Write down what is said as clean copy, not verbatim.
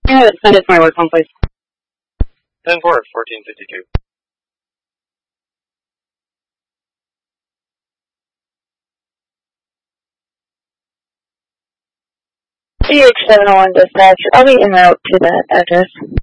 Yeah, send it to my work phone, please. 10-4, 1452. CH701 dispatch. I'll be en route to that address.